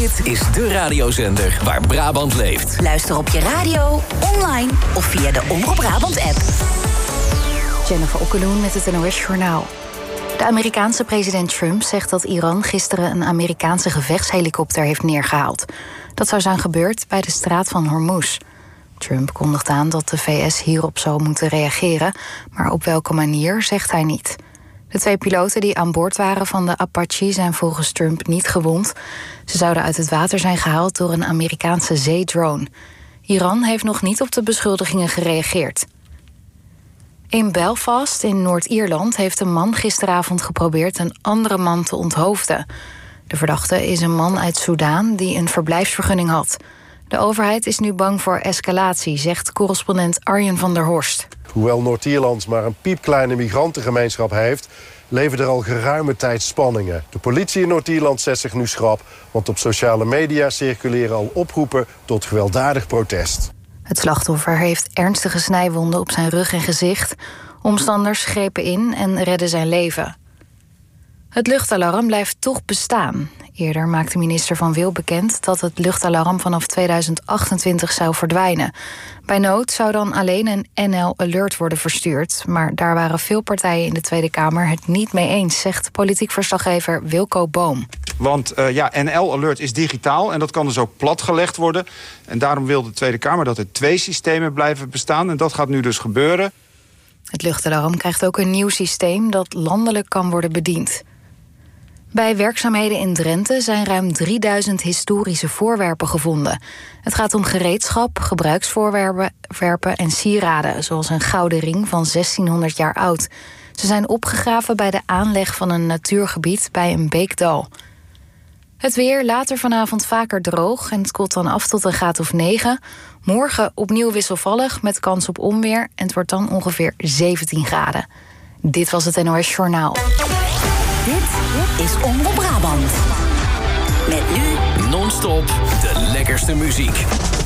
Dit is de radiozender waar Brabant leeft. Luister op je radio, online of via de Omroep Brabant-app. Jennifer Okkeloen met het NOS Journaal. De Amerikaanse president Trump zegt dat Iran gisteren een Amerikaanse gevechtshelikopter heeft neergehaald. Dat zou zijn gebeurd bij de straat van Hormuz. Trump kondigt aan dat de VS hierop zou moeten reageren, maar op welke manier zegt hij niet. De 2 piloten die aan boord waren van de Apache zijn volgens Trump niet gewond. Ze zouden uit het water zijn gehaald door een Amerikaanse zeedrone. Iran heeft nog niet op de beschuldigingen gereageerd. In Belfast in Noord-Ierland heeft een man gisteravond geprobeerd een andere man te onthoofden. De verdachte is een man uit Soedan die een verblijfsvergunning had. De overheid is nu bang voor escalatie, zegt correspondent Arjen van der Horst. Hoewel Noord-Ierland maar een piepkleine migrantengemeenschap heeft, leven er al geruime tijd spanningen. De politie in Noord-Ierland zet zich nu schrap, want op sociale media circuleren al oproepen tot gewelddadig protest. Het slachtoffer heeft ernstige snijwonden op zijn rug en gezicht. Omstanders grepen in en redden zijn leven. Het luchtalarm blijft toch bestaan. Eerder maakte minister Van Wil bekend dat het luchtalarm vanaf 2028 zou verdwijnen. Bij nood zou dan alleen een NL Alert worden verstuurd. Maar daar waren veel partijen in de Tweede Kamer het niet mee eens, zegt politiek verslaggever Wilco Boom. Want NL Alert is digitaal en dat kan dus ook platgelegd worden. En daarom wil de Tweede Kamer dat er 2 systemen blijven bestaan. En dat gaat nu dus gebeuren. Het luchtalarm krijgt ook een nieuw systeem dat landelijk kan worden bediend. Bij werkzaamheden in Drenthe zijn ruim 3000 historische voorwerpen gevonden. Het gaat om gereedschap, gebruiksvoorwerpen en sieraden, zoals een gouden ring van 1600 jaar oud. Ze zijn opgegraven bij de aanleg van een natuurgebied bij een beekdal. Het weer, later vanavond vaker droog en het koelt dan af tot een graad of 9. Morgen opnieuw wisselvallig met kans op onweer en het wordt dan ongeveer 17 graden. Dit was het NOS Journaal. Dit is Omroep Brabant. Met nu Non-stop de lekkerste muziek.